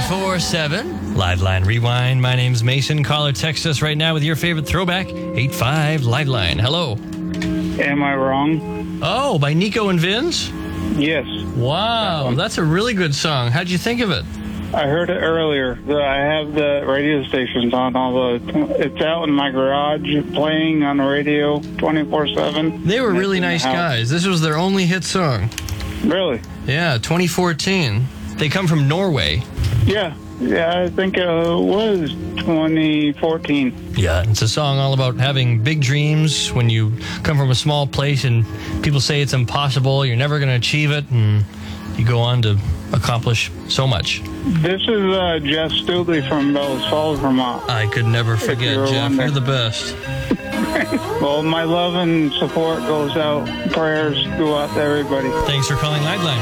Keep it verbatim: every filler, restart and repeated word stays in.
four seven. Liveline Rewind. My name's Mason. Call or text us right now with your favorite throwback. eight five Liveline. Hello. Am I wrong? Oh, by Nico and Vince? Yes. Wow, that's a really good song. How'd you think of it? I heard it earlier. The- I have the radio stations on all the... It's out in my garage playing on the radio twenty-four seven. They were And really it's in the nice house. guys. This was their only hit song. Really? Yeah, twenty fourteen. They come from Norway. Yeah. Yeah, I think it was twenty fourteen. Yeah, it's a song all about having big dreams when you come from a small place and people say it's impossible, you're never going to achieve it, and you go on to accomplish so much. This is uh, Jeff Stubbe from Bells Falls, Vermont. I could never forget, you're Jeff. wondering. You're the best. Well, my love and support goes out. Prayers go out to everybody. Thanks for calling Liveline.